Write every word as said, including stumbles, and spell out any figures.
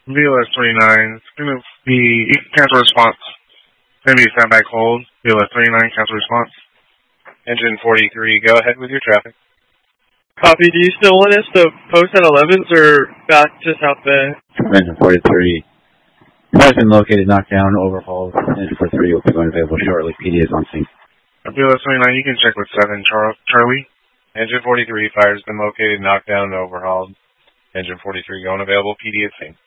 V L S twenty-nine, it's going to be cancel response. It's going to be standby hold. V L S twenty-nine, cancel response. Engine forty-three, go ahead with your traffic. Copy. Do you still want us to post at elevens or back to South Bay? Engine forty-three. Has been located, knocked down, overhauled. Engine forty-three will be going available shortly. P D is on scene. V L S twenty-nine, you can check with seven, Char Charlie. Engine forty-three, fire's been located, knocked down, and overhauled. Engine forty-three, going available. P D is scene.